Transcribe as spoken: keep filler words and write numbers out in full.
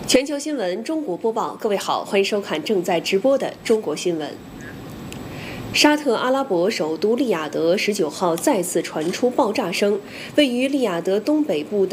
全球新闻中国播报，各位好，欢迎收看正在直播的中国新闻。沙特阿拉伯首都利雅得十九号再次传出爆炸声，位于利雅得东北部的